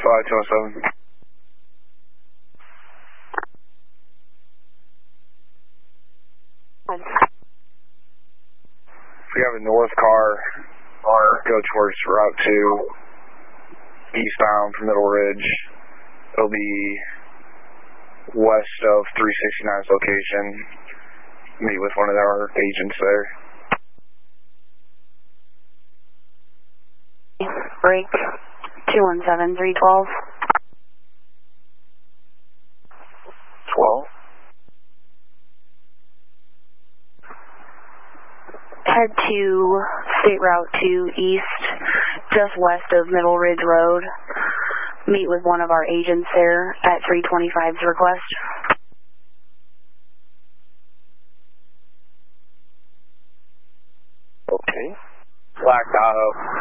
207. We have a north car go towards Route 2, eastbound from Middle Ridge. It'll be west of 369's location. Meet with one of our agents there. Break 217, 312. 12. Head to State Route 2 east, just west of Middle Ridge Road. Meet with one of our agents there at 325's request. Okay. Black Tahoe.